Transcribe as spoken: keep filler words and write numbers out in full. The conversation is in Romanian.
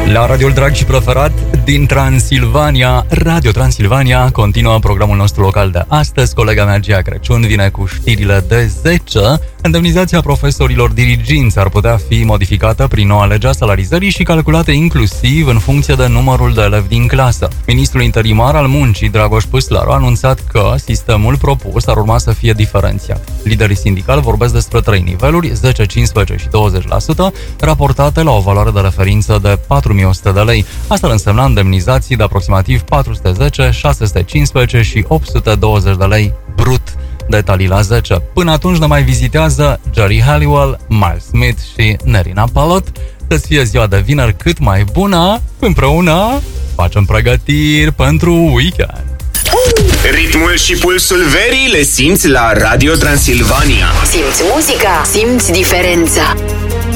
La radioul drag și preferat din Transilvania, Radio Transilvania, continuă programul nostru local de astăzi. Colega mea, Gia Crăciun, vine cu știrile de zece. Indemnizația profesorilor diriginți ar putea fi modificată prin noua lege a salarizării și calculată inclusiv în funcție de numărul de elevi din clasă. Ministrul interimar al muncii, Dragoș Păslaru, a anunțat că sistemul propus ar urma să fie diferențiat. Liderii sindicali vorbesc despre trei niveluri, zece, cincisprezece și douăzeci la sută, raportate la o valoare de referință de patru mii o sută de lei. Asta ar însemna indemnizații de aproximativ patru sute zece, șase sute cincisprezece și opt sute douăzeci de lei brut. Detalii la zece. Până atunci ne mai vizitează Geri Halliwell, Miles Smith și Nerina Palot. Să-ți fie ziua de vineri cât mai bună. Împreună facem pregătiri pentru weekend. Ritmul și pulsul verii le simți la Radio Transilvania. Simți muzica, simți diferența.